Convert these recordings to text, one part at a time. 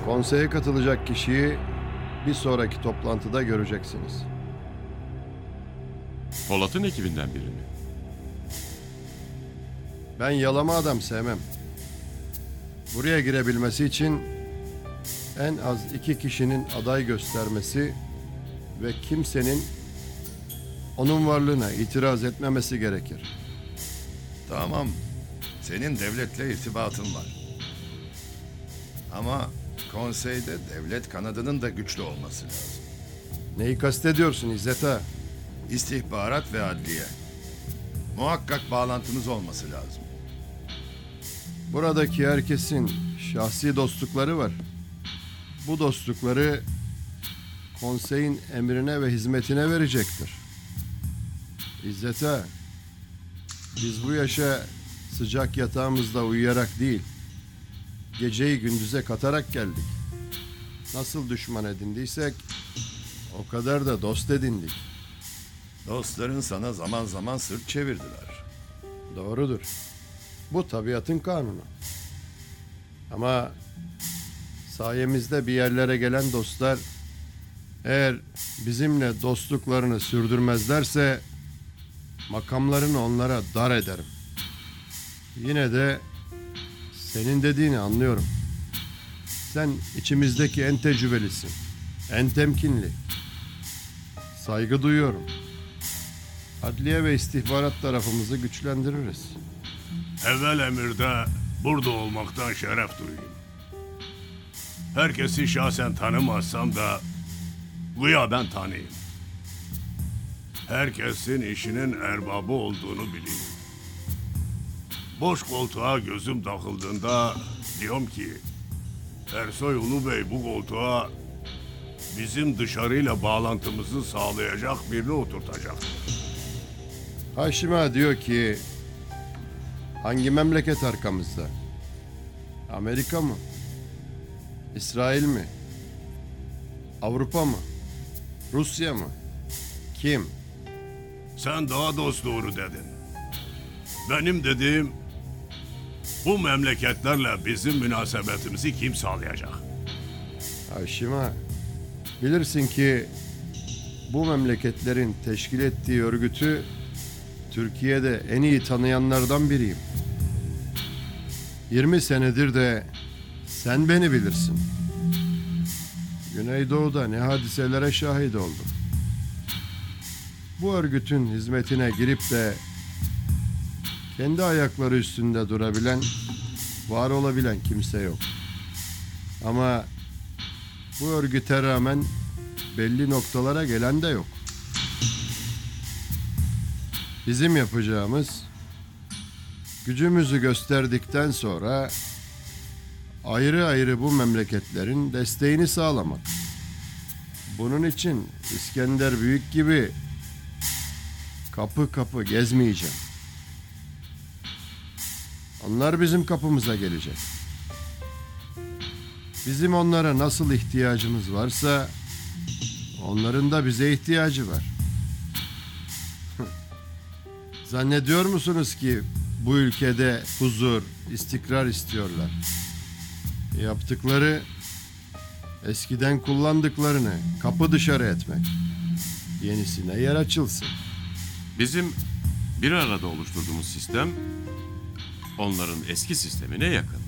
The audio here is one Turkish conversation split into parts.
Konseye katılacak kişiyi bir sonraki toplantıda göreceksiniz. Polat'ın ekibinden biri mi? Ben yalama adam sevmem. Buraya girebilmesi için en az 2 kişinin aday göstermesi ve kimsenin onun varlığına itiraz etmemesi gerekir. Tamam. Senin devletle irtibatın var. Ama konseyde devlet kanadının da güçlü olması lazım. Neyi kastediyorsun İzzet Ağa? İstihbarat ve adliye. Muhakkak bağlantımız olması lazım. Buradaki herkesin şahsi dostlukları var. Bu dostlukları konseyin emrine ve hizmetine verecektir. İzzet Ağa, biz bu yaşa sıcak yatağımızda uyuyarak değil, geceyi gündüze katarak geldik. Nasıl düşman edindiysek, o kadar da dost edindik. Dostların sana zaman zaman sırt çevirdiler. Doğrudur. Bu tabiatın kanunu. Ama sayemizde bir yerlere gelen dostlar, eğer bizimle dostluklarını sürdürmezlerse, makamlarını onlara dar ederim. Yine de senin dediğini anlıyorum. Sen içimizdeki en tecrübelisin, en temkinli. Saygı duyuyorum. Adliye ve istihbarat tarafımızı güçlendiririz. Evvel emirde burada olmaktan şeref duyayım. Herkesi şahsen tanımazsam da güya ben tanıyayım. Herkesin işinin erbabı olduğunu bileyim. Boş koltuğa gözüm takıldığında diyorum ki Ersoy Ulu Bey bu koltuğa bizim dışarıyla bağlantımızı sağlayacak birini oturtacak. Haşim Ağa diyor ki, hangi memleket arkamızda? Amerika mı? İsrail mi? Avrupa mı? Rusya mı? Kim? Sen daha doğru dedin. Benim dediğim bu memleketlerle bizim münasebetimizi kim sağlayacak? Haşim Ağa, bilirsin ki bu memleketlerin teşkil ettiği örgütü Türkiye'de en iyi tanıyanlardan biriyim. 20 senedir de sen beni bilirsin. Güneydoğu'da ne hadiselere şahit oldum. Bu örgütün hizmetine girip de kendi ayakları üstünde durabilen, var olabilen kimse yok. Ama bu örgüte rağmen belli noktalara gelen de yok. Bizim yapacağımız, gücümüzü gösterdikten sonra ayrı ayrı bu memleketlerin desteğini sağlamak. Bunun için İskender Büyük gibi kapı kapı gezmeyeceğim. Onlar bizim kapımıza gelecek. Bizim onlara nasıl ihtiyacımız varsa onların da bize ihtiyacı var. Zannediyor musunuz ki bu ülkede huzur, istikrar istiyorlar? Yaptıkları eskiden kullandıklarını kapı dışarı etmek. Yenisine yer açılsın. Bizim bir arada oluşturduğumuz sistem onların eski sistemine yakın.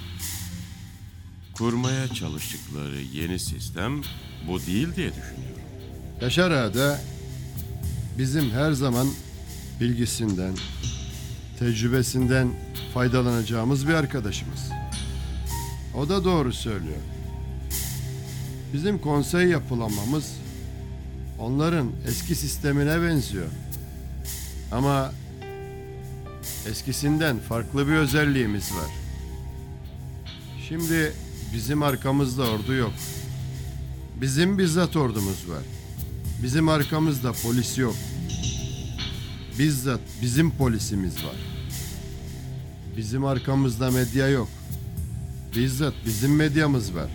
Kurmaya çalıştıkları yeni sistem bu değil diye düşünüyorum. Yaşar Ağa da bizim her zaman bilgisinden, tecrübesinden faydalanacağımız bir arkadaşımız. O da doğru söylüyor. Bizim konsey yapılanmamız onların eski sistemine benziyor. Ama eskisinden farklı bir özelliğimiz var. Şimdi bizim arkamızda ordu yok. Bizim bizzat ordumuz var. Bizim arkamızda polis yok. Bizzat bizim polisimiz var. Bizim arkamızda medya yok. Bizzat bizim medyamız var.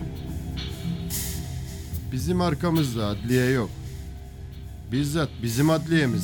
Bizim arkamızda adliye yok. Bizzat bizim adliyemiz